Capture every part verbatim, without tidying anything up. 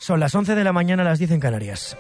Son las once de la mañana, las diez en Canarias.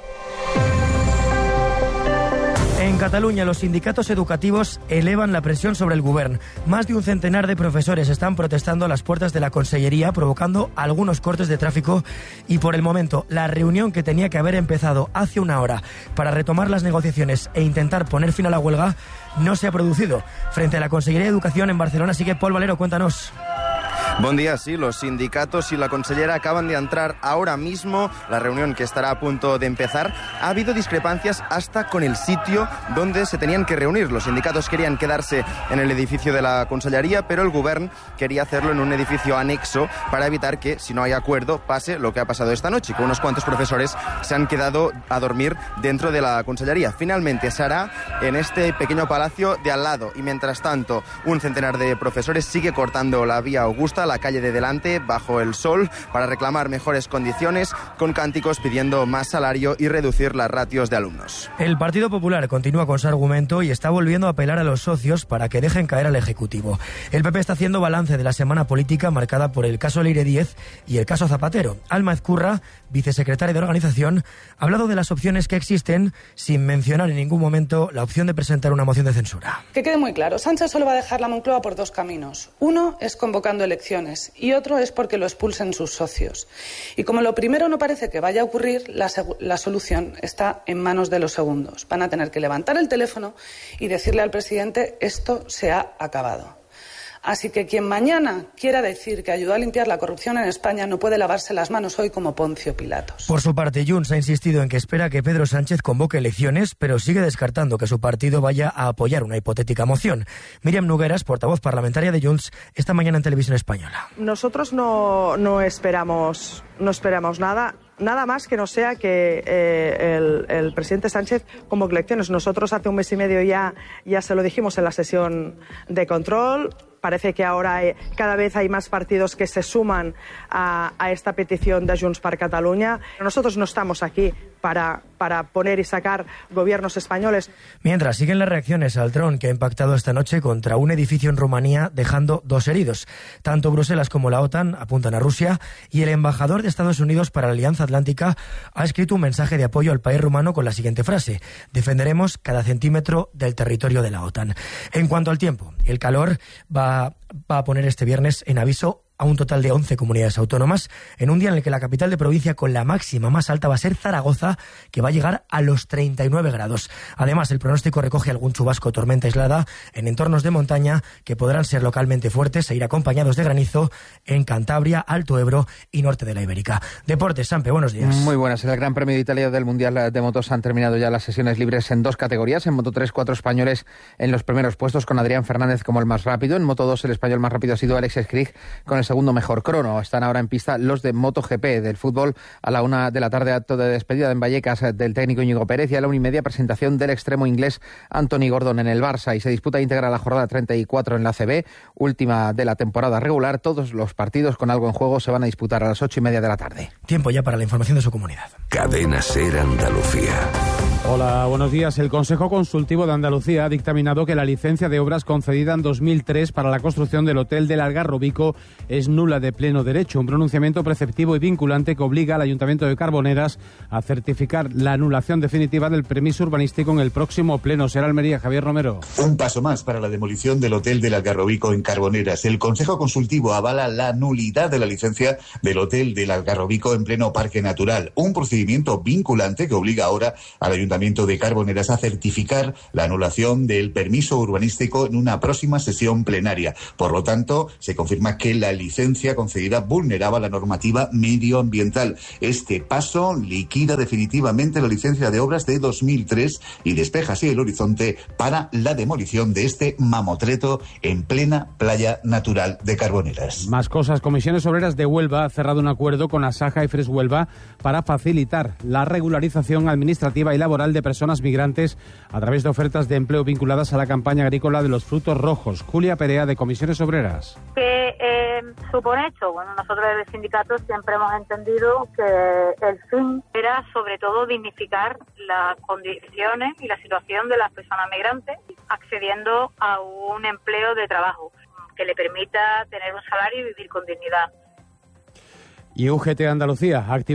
En Cataluña, los sindicatos educativos elevan la presión sobre el Govern. Más de un centenar de profesores están protestando a las puertas de la Consellería, provocando algunos cortes de tráfico. Y por el momento, la reunión que tenía que haber empezado hace una hora para retomar las negociaciones e intentar poner fin a la huelga no se ha producido. Frente a la Consellería de Educación en Barcelona, sigue Pol Valero, cuéntanos. Buen día, sí, los sindicatos y la consellera acaban de entrar ahora mismo, la reunión que estará a punto de empezar. Ha habido discrepancias hasta con el sitio donde se tenían que reunir. Los sindicatos querían quedarse en el edificio de la consellería, pero el Govern quería hacerlo en un edificio anexo para evitar que, si no hay acuerdo, pase lo que ha pasado esta noche, que unos cuantos profesores se han quedado a dormir dentro de la consellería. Finalmente se hará en este pequeño palacio de al lado y, mientras tanto, un centenar de profesores sigue cortando la vía Augusta, la calle de delante, bajo el sol, para reclamar mejores condiciones, con cánticos pidiendo más salario y reducir las ratios de alumnos. El Partido Popular continúa con su argumento y está volviendo a apelar a los socios para que dejen caer al Ejecutivo. El P P está haciendo balance de la semana política marcada por el caso Leire Díez y el caso Zapatero. Alma Ezcurra, vicesecretaria de organización, ha hablado de las opciones que existen sin mencionar en ningún momento la opción de presentar una moción de censura. Que quede muy claro, Sánchez solo va a dejar la Moncloa por dos caminos. Uno es convocando elecciones y otro es porque lo expulsen sus socios. Y como lo primero no parece que vaya a ocurrir, la, la solución está en manos de los segundos. Van a tener que levantar el teléfono y decirle al presidente: esto se ha acabado. Así que quien mañana quiera decir que ayudó a limpiar la corrupción en España no puede lavarse las manos hoy como Poncio Pilatos. Por su parte, Junts ha insistido en que espera que Pedro Sánchez convoque elecciones, pero sigue descartando que su partido vaya a apoyar una hipotética moción. Míriam Nogueras, portavoz parlamentaria de Junts, esta mañana en Televisión Española. Nosotros no, no esperamos, no esperamos nada. Nada más que no sea que eh, el, el presidente Sánchez convoque elecciones. Nosotros hace un mes y medio ya, ya se lo dijimos en la sesión de control. Parece que ahora hay, cada vez hay más partidos que se suman a, a esta petición de Junts per Catalunya. Nosotros no estamos aquí para, para poner y sacar gobiernos españoles. Mientras, siguen las reacciones al dron que ha impactado esta noche contra un edificio en Rumanía, dejando dos heridos. Tanto Bruselas como la OTAN apuntan a Rusia y el embajador de Estados Unidos para la Alianza Atlántica ha escrito un mensaje de apoyo al país rumano con la siguiente frase: defenderemos cada centímetro del territorio de la OTAN. En cuanto al tiempo, el calor va va a poner este viernes en aviso a un total de once comunidades autónomas, en un día en el que la capital de provincia con la máxima más alta va a ser Zaragoza, que va a llegar a los treinta y nueve grados. Además, el pronóstico recoge algún chubasco o tormenta aislada en entornos de montaña que podrán ser localmente fuertes e ir acompañados de granizo en Cantabria, Alto Ebro y norte de la Ibérica. Deportes, Sampe, buenos días. Muy buenas. En el Gran Premio de Italia del Mundial de Motos han terminado ya las sesiones libres en dos categorías. En Moto tres, cuatro españoles en los primeros puestos, con Adrián Fernández como el más rápido. En Moto dos, el español más rápido ha sido Alex Skrig con el segundo mejor crono. Están ahora en pista los de MotoGP. Del fútbol, a la una de la tarde, acto de despedida en Vallecas del técnico Íñigo Pérez, y a la una y media presentación del extremo inglés Anthony Gordon en el Barça, y se disputa íntegra la jornada treinta y cuatro en la A C B, última de la temporada regular. Todos los partidos con algo en juego se van a disputar a las ocho y media de la tarde. Tiempo ya para la información de su comunidad. Cadena SER Andalucía. Hola, buenos días. El Consejo Consultivo de Andalucía ha dictaminado que la licencia de obras concedida en dos mil tres para la construcción del Hotel del Algarrobico es nula de pleno derecho. Un pronunciamiento preceptivo y vinculante que obliga al Ayuntamiento de Carboneras a certificar la anulación definitiva del permiso urbanístico en el próximo pleno. Será Almería, Javier Romero. Un paso más para la demolición del Hotel del Algarrobico en Carboneras. El Consejo Consultivo avala la nulidad de la licencia del Hotel del Algarrobico en pleno Parque Natural. Un procedimiento vinculante que obliga ahora al Ayuntamiento de Carboneras a certificar la anulación del permiso urbanístico en una próxima sesión plenaria. Por lo tanto, se confirma que la licencia concedida vulneraba la normativa medioambiental. Este paso liquida definitivamente la licencia de obras de dos mil tres y despeja así el horizonte para la demolición de este mamotreto en plena playa natural de Carboneras. Más cosas. Comisiones Obreras de Huelva ha cerrado un acuerdo con Asaja y Fres Huelva para facilitar la regularización administrativa y laboral de personas migrantes a través de ofertas de empleo vinculadas a la campaña agrícola de los frutos rojos. Julia Perea, de Comisiones Obreras. ¿Qué eh, supone esto? Bueno, nosotros desde el sindicato siempre hemos entendido que el fin era sobre todo dignificar las condiciones y la situación de las personas migrantes accediendo a un empleo de trabajo que le permita tener un salario y vivir con dignidad. Y U G T Andalucía activa